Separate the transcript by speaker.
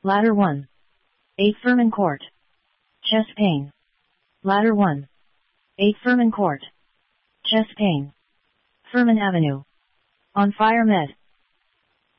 Speaker 1: Ladder 1. 8 Furman Court. Chest pain. Ladder 1. 8 Furman Court. Chest pain. Furman Avenue. On Fire Med.